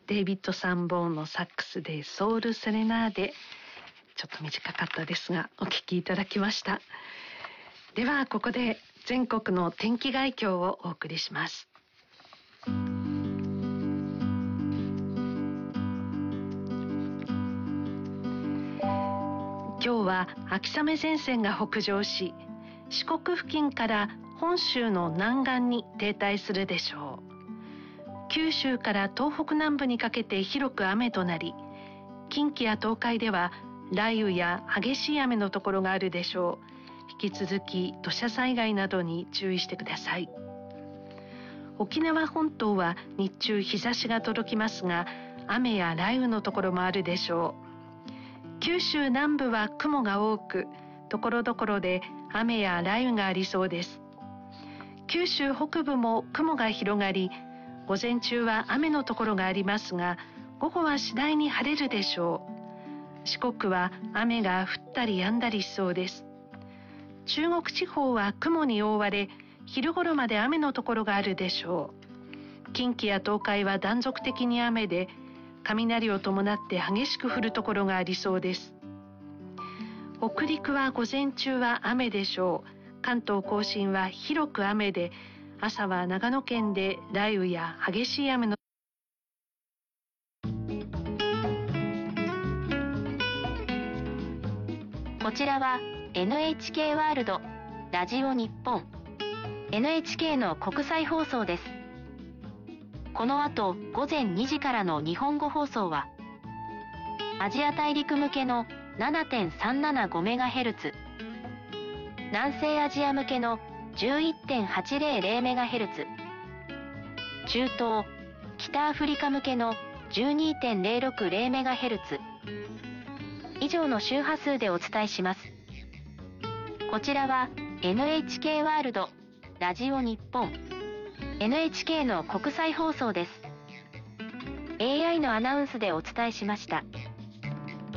デイビッド・サンボーンのサックスでソウル・セレナーデ、ちょっと短かったですがお聴きいただきました。ではここで全国の天気概況をお送りします。今日は秋雨前線が北上し、四国付近から本州の南岸に停滞するでしょう。九州から東北南部にかけて広く雨となり、近畿や東海では雷雨や激しい雨のところがあるでしょう。引き続き土砂災害などに注意してください。沖縄本島は日中日差しが届きますが、雨や雷雨のところもあるでしょう。九州南部は雲が多く、ところどころで雨や雷雨がありそうです。九州北部も雲が広がり、午前中は雨のところがありますが、午後は次第に晴れるでしょう。四国は雨が降ったり止んだりしそうです。中国地方は雲に覆われ、昼頃まで雨のところがあるでしょう。近畿や東海は断続的に雨で、雷を伴って激しく降るところがありそうです。北陸は午前中は雨でしょう。関東甲信は広く雨で、朝は長野県で雷雨や激しい雨のこちらは NHK ワールドラジオ日本 NHK の国際放送です。この後午前2時からの日本語放送はアジア大陸向けの 7.375MHz、 南西アジア向けの 11.800MHz、 中東・北アフリカ向けの 12.060MHz 以上の周波数でお伝えします。こちらは NHK ワールドラジオ日本 NHK の国際放送です。AI のアナウンスでお伝えしました。